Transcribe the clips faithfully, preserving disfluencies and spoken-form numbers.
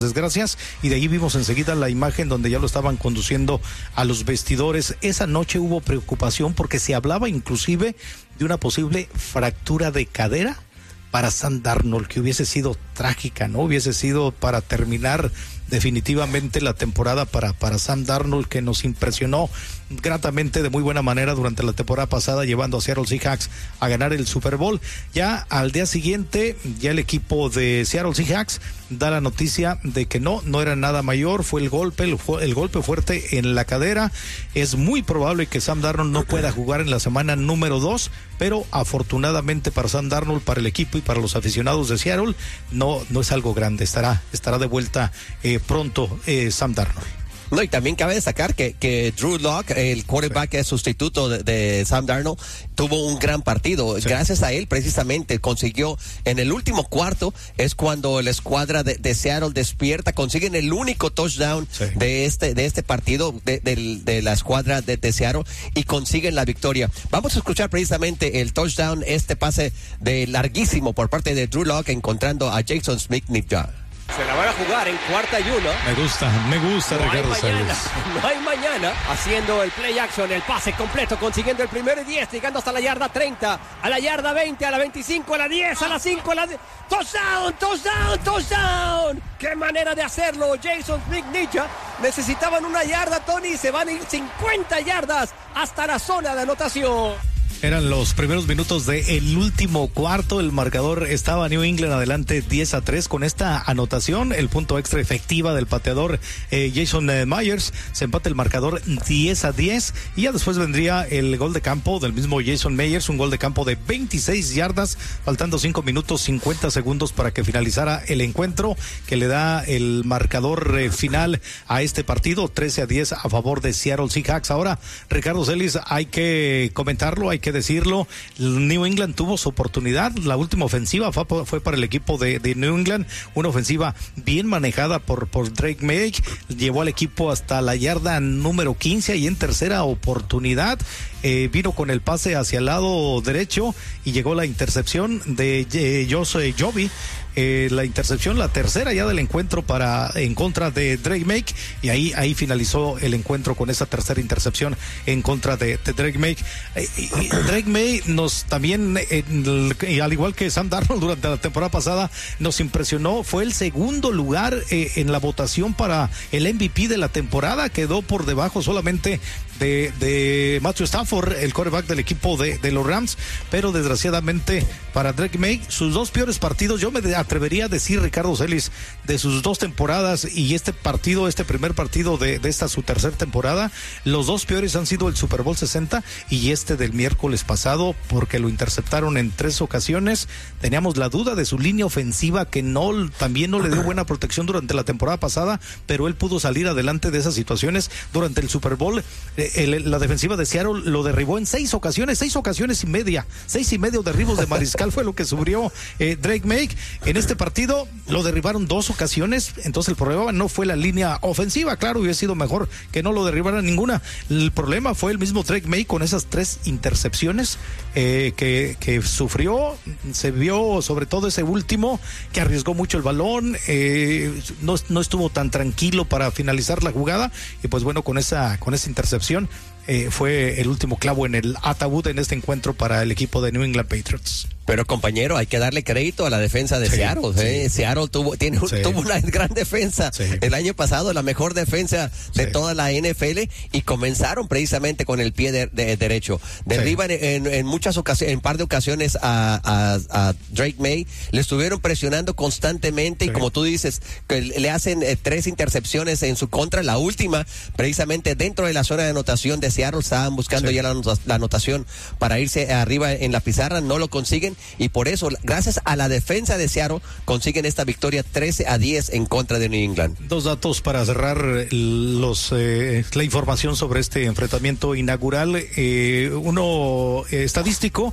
desgracias, y de ahí vimos enseguida la imagen donde ya lo estaban conduciendo a los vestidores. Esa noche hubo preocupación porque se hablaba inclusive de una posible fractura de cadera para Sam Darnold, que hubiese sido trágica, ¿no? Hubiese sido para terminar definitivamente la temporada para, para Sam Darnold, que nos impresionó gratamente de muy buena manera durante la temporada pasada, llevando a Seattle Seahawks a ganar el Super Bowl. Ya al día siguiente, ya el equipo de Seattle Seahawks da la noticia de que no, no era nada mayor, fue el golpe, el, el golpe fuerte en la cadera. Es muy probable que Sam Darnold no pueda jugar en la semana número dos, pero afortunadamente para Sam Darnold, para el equipo y para los aficionados de Seattle, no, no es algo grande, estará, estará de vuelta eh, pronto eh, Sam Darnold. No, y también cabe destacar que, que Drew Lock, el quarterback sí. sustituto de, de Sam Darnold, tuvo un gran partido. Sí. Gracias a él, precisamente, consiguió en el último cuarto, es cuando la escuadra de, de Seattle despierta, consiguen el único touchdown sí. de este de este partido, de, de, de la escuadra de, de Seattle, y consiguen la victoria. Vamos a escuchar precisamente el touchdown, este pase de larguísimo por parte de Drew Lock, encontrando a Jason Smith-Njigba. Se la van a jugar en cuarta y uno. Me gusta, me gusta, no Ricardo hay mañana, no hay mañana. Haciendo el play action, el pase completo, consiguiendo el primero y diez, llegando hasta la yarda treinta, a la yarda veinte, a la veinticinco, a la diez, a la cinco, a la... ¡Touchdown, touchdown, touchdown! ¡Qué manera de hacerlo! Jason Smith-Njigba. Necesitaban una yarda, Tony, se van a ir cincuenta yardas hasta la zona de anotación. Eran los primeros minutos del último cuarto, el marcador estaba New England adelante diez a tres con esta anotación, el punto extra efectiva del pateador eh, Jason eh, Myers, se empata el marcador diez a diez y ya después vendría el gol de campo del mismo Jason Myers, un gol de campo de veintiséis yardas, faltando cinco minutos cincuenta segundos para que finalizara el encuentro, que le da el marcador eh, final a este partido, trece a diez a favor de Seattle Seahawks. Ahora, Ricardo Celis, hay que comentarlo, hay que decirlo, New England tuvo su oportunidad, la última ofensiva fue, fue para el equipo de, de New England, una ofensiva bien manejada por, por Drake May, llevó al equipo hasta la yarda número quince y en tercera oportunidad eh, vino con el pase hacia el lado derecho y llegó la intercepción de eh, Josh Joby. Eh, la intercepción, la tercera ya del encuentro para en contra de Drake May, y ahí ahí finalizó el encuentro con esa tercera intercepción en contra de, de Drake May. Eh, y Drake May nos también, eh, el, al igual que Sam Darnold durante la temporada pasada, nos impresionó, fue el segundo lugar eh, en la votación para el M V P de la temporada, quedó por debajo solamente de, de Matthew Stafford, el quarterback del equipo de, de los Rams, pero desgraciadamente para Drake May, sus dos peores partidos, yo me atrevería a decir, Ricardo Celis, de sus dos temporadas y este partido, este primer partido de, de esta su tercera temporada, los dos peores han sido el Super Bowl sesenta y este del miércoles pasado, porque lo interceptaron en tres ocasiones. Teníamos la duda de su línea ofensiva, que no también no le dio buena protección durante la temporada pasada, pero él pudo salir adelante de esas situaciones durante el Super Bowl. Eh, el, la defensiva de Seattle lo derribó en seis ocasiones, seis ocasiones y media, seis y medio derribos de mariscal fue lo que sufrió eh, Drake May. En este partido lo derribaron dos ocasiones, entonces el problema no fue la línea ofensiva, claro, hubiera sido mejor que no lo derribara ninguna. El problema fue el mismo Drake May con esas tres intercepciones eh, que, que sufrió. Se vio sobre todo ese último, que arriesgó mucho el balón, eh, no, no estuvo tan tranquilo para finalizar la jugada, y pues bueno, con esa, con esa intercepción eh, fue el último clavo en el ataúd en este encuentro para el equipo de New England Patriots. Pero compañero, hay que darle crédito a la defensa de sí, Seattle. Sí. ¿eh? Seattle tuvo, tiene, sí. tuvo una gran defensa sí. el año pasado, la mejor defensa de sí. toda la N F L, y comenzaron precisamente con el pie de, de derecho. Derriban sí. en, en muchas ocasiones, en par de ocasiones a, a, a Drake May, le estuvieron presionando constantemente sí. y como tú dices, que le hacen eh, tres intercepciones en su contra. La última, precisamente dentro de la zona de anotación de Seattle, estaban buscando sí. ya la, la anotación para irse arriba en la pizarra, no lo consiguen. Y por eso, gracias a la defensa de Seattle, consiguen esta victoria trece a diez en contra de New England. Dos datos para cerrar los eh, la información sobre este enfrentamiento inaugural. Eh, uno eh, estadístico.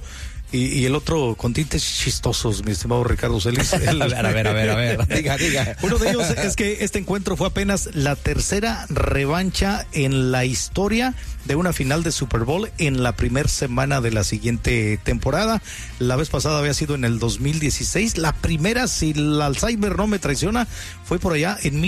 Y, y el otro con tintes chistosos, mi estimado Ricardo Celis. El, a ver, a ver, a ver, a ver, diga, diga. Uno de ellos es que este encuentro fue apenas la tercera revancha en la historia de una final de Super Bowl en la primera semana de la siguiente temporada. La vez pasada había sido en el dos mil dieciséis. La primera, si el Alzheimer no me traiciona, fue por allá en